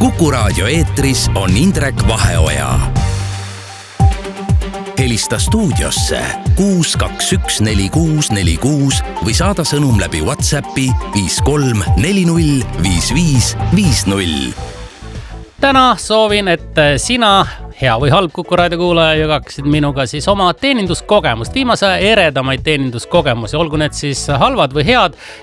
Kuku Raadio eetris on Indrek Vaheoja. Helista stuudiosse 6214646 või saada sõnum läbi WhatsAppi 53405550. Täna soovin, et sina, hea või halb Kuku Raadio kuulaja, jagaksid minuga siis oma teeninduskogemust, viimase eredamaid teeninduskogemusi, olgu need siis halvad või head.